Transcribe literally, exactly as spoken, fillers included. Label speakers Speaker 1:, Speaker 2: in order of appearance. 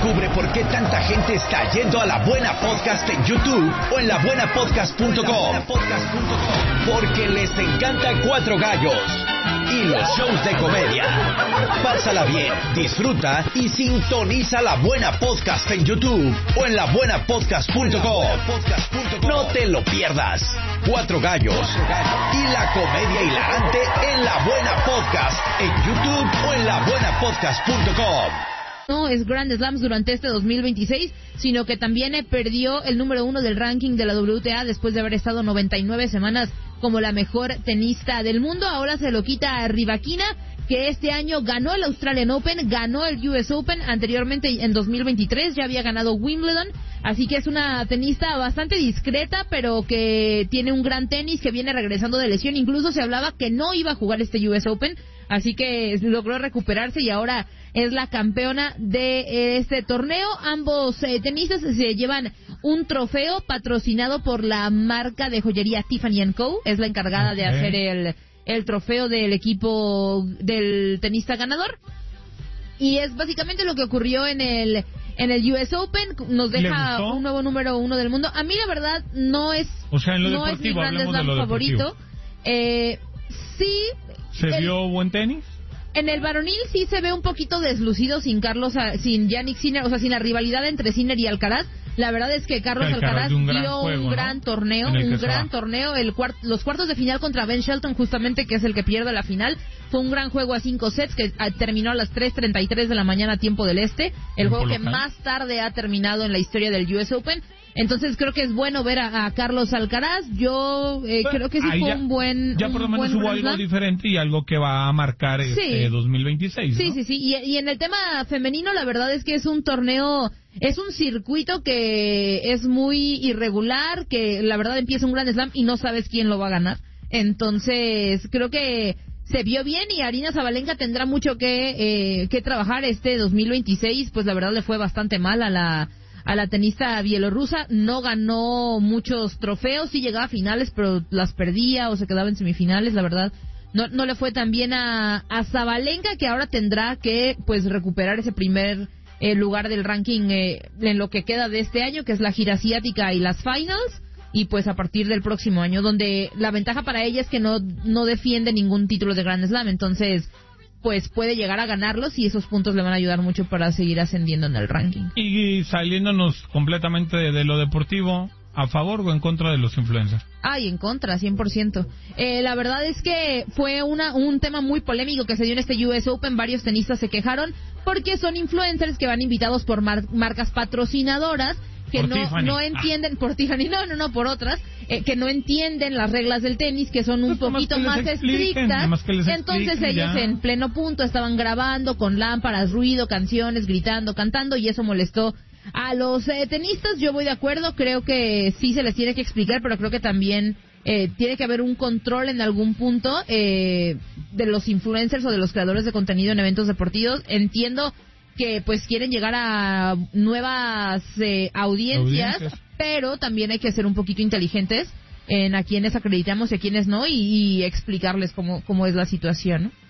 Speaker 1: Descubre por qué tanta gente está yendo a La Buena Podcast en YouTube o en la buena podcast punto com. Porque les encanta Cuatro Gallos y los shows de comedia. Pásala bien, disfruta y sintoniza La Buena Podcast en YouTube o en la buena podcast punto com. No te lo pierdas. Cuatro Gallos y la comedia hilarante en La Buena Podcast en YouTube o en la buena podcast punto com.
Speaker 2: No es Grand Slams durante este dos mil veintiséis, sino que también eh, perdió el número uno del ranking de la W T A después de haber estado noventa y nueve semanas como la mejor tenista del mundo. Ahora se lo quita a Rybakina, que este año ganó el Australian Open, ganó el U S Open, anteriormente en dos mil veintitrés ya había ganado Wimbledon, así que es una tenista bastante discreta, pero que tiene un gran tenis, que viene regresando de lesión. Incluso se hablaba que no iba a jugar este U S Open, así que logró recuperarse y ahora es la campeona de este torneo. Ambos eh, tenistas se llevan un trofeo patrocinado por la marca de joyería Tiffany and Co. Es la encargada okay. de hacer el, el trofeo del equipo del tenista ganador. Y es básicamente lo que ocurrió en el en el U S Open. Nos deja un nuevo número uno del mundo. A mí la verdad no es,
Speaker 3: o sea, en lo
Speaker 2: no es mi Grand Slam favorito. Eh, sí.
Speaker 3: ¿Se el, vio buen tenis?
Speaker 2: En el varonil sí se ve un poquito deslucido sin Carlos, sin Jannik Sinner, o sea, sin la rivalidad entre Sinner y Alcaraz. La verdad es que Carlos Alcaraz
Speaker 3: un
Speaker 2: dio
Speaker 3: juego,
Speaker 2: un gran
Speaker 3: ¿no?
Speaker 2: torneo, un gran torneo. El cuart los cuartos de final contra Ben Shelton, justamente, que es el que pierde la final. Fue un gran juego a cinco sets que a, terminó a las tres treinta y tres de la mañana, tiempo del este. El juego que más tarde ha terminado en la historia del U S Open. Entonces creo que es bueno ver a, a Carlos Alcaraz. Yo eh, bueno, creo que sí fue
Speaker 3: ya,
Speaker 2: un buen
Speaker 3: Ya por lo menos hubo algo diferente y algo que va a marcar sí. este dos mil veintiséis, ¿no?
Speaker 2: Sí, sí, sí. Y, y en el tema femenino, la verdad es que es un torneo, es un circuito que es muy irregular, que la verdad empieza un Grand Slam y no sabes quién lo va a ganar. Entonces creo que se vio bien y Aryna Sabalenka tendrá mucho que, eh, que trabajar este dos mil veintiséis. Pues la verdad le fue bastante mal a la... a la tenista bielorrusa. No ganó muchos trofeos, sí llegaba a finales, pero las perdía o se quedaba en semifinales. La verdad, no no le fue tan bien a, a Sabalenka, que ahora tendrá que pues recuperar ese primer eh, lugar del ranking eh, en lo que queda de este año, que es la gira asiática y las finals, y pues a partir del próximo año, donde la ventaja para ella es que no, no defiende ningún título de Grand Slam, entonces pues puede llegar a ganarlos y esos puntos le van a ayudar mucho para seguir ascendiendo en el ranking.
Speaker 3: Y saliéndonos completamente de, de lo deportivo, ¿a favor o en contra de los influencers?
Speaker 2: Ay, en contra, cien por ciento. Eh, la verdad es que fue una un tema muy polémico que se dio en este U S Open. Varios tenistas se quejaron porque son influencers que van invitados por mar marcas patrocinadoras que
Speaker 3: por
Speaker 2: no
Speaker 3: Tiffany.
Speaker 2: no entienden, ah. por Tiffany, no, no, no, por otras, eh, que no entienden las reglas del tenis, que son un pues poquito más, más estrictas. Entonces ellos ya. en pleno punto estaban grabando con lámparas, ruido, canciones, gritando, cantando, y eso molestó a los eh, tenistas. Yo voy de acuerdo, creo que sí se les tiene que explicar, pero creo que también eh, tiene que haber un control en algún punto eh, de los influencers o de los creadores de contenido en eventos deportivos. Entiendo que pues quieren llegar a nuevas eh, audiencias, audiencias, pero también hay que ser un poquito inteligentes en a quienes acreditamos y a quienes no, y, y explicarles cómo, cómo es la situación, ¿no?